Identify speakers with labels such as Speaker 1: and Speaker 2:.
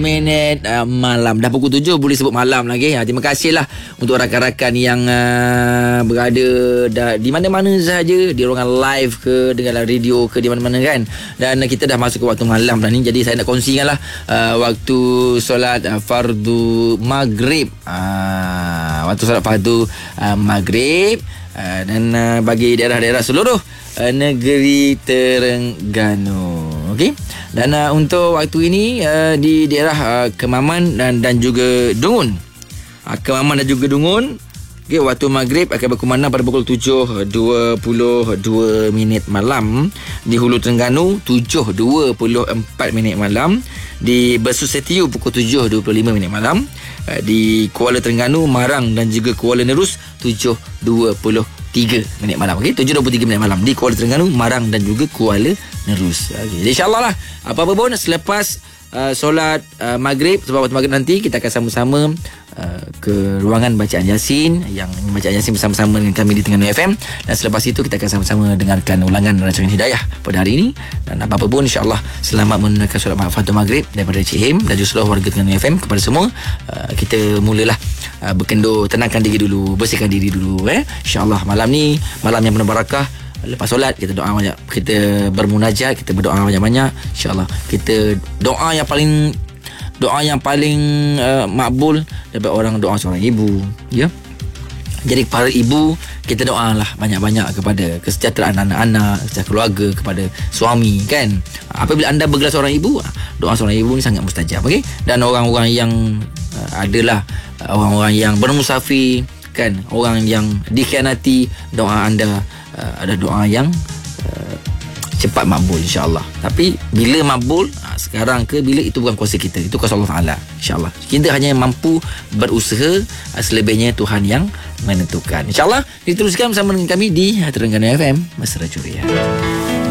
Speaker 1: minit malam. Dah pukul 7 boleh sebut malam lagi. Terima kasihlah untuk rakan-rakan yang berada di mana-mana sahaja, di ruangan live ke, dengan radio ke, di mana-mana kan. Dan kita dah masuk ke waktu malam dah ni. Jadi saya nak kongsikanlah waktu solat fardu maghrib. Waktu solat fardu maghrib. Dan bagi daerah-daerah seluruh negeri Terengganu. Okey. Dan untuk waktu ini di daerah Kemaman dan juga Dungun. Kemaman dan juga Dungun, okey, waktu maghrib akan berkumandang pada pukul 7.22 malam. Di Hulu Terengganu 7.24 minit malam. Di Besu Setiu pukul 7.25 malam. Di Kuala Terengganu, Marang dan juga Kuala Nerus 7.23 malam. Okey, 7.23 malam di Kuala Terengganu, Marang dan juga Kuala Nerus. Okey, insya-Allah lah, apa-apa pun selepas solat maghrib, sebab waktu maghrib nanti kita akan sama-sama ke ruangan bacaan Yasin, yang bacaan Yasin bersama-sama dengan kami di Terengganu FM. Dan selepas itu kita akan sama-sama dengarkan ulangan Rancangan Hidayah pada hari ini. Dan apa-apa pun, insya-Allah selamat menunaikan solat fardu maghrib daripada Cik Him dan juga seluruh warga Terengganu FM. Kepada semua, kita mulalah berkendur, tenangkan diri dulu, bersihkan diri dulu. InsyaAllah malam ni malam yang penuh barakah. Lepas solat kita doa banyak, kita bermunajat, kita berdoa banyak-banyak. InsyaAllah kita doa yang paling makbul daripada orang doa seorang ibu, ya. Jadi para ibu, kita doalah banyak-banyak kepada kesejahteraan anak-anak, kesejahteraan keluarga, kepada suami, kan. Apabila anda bergelar seorang ibu, doa seorang ibu ni sangat mustajab, okey. Dan orang-orang yang adalah orang-orang yang bermusafir, kan, orang yang dikhianati, doa anda ada doa yang cepat makbul, insya-Allah. Tapi bila makbul sekarang ke bila, itu bukan kuasa kita, itu kuasa Allah Taala, insya-Allah. Kita hanya mampu berusaha, selebihnya Tuhan yang menentukan. Insya-Allah diteruskan bersama dengan kami di Terengganu FM Mesra Ceria.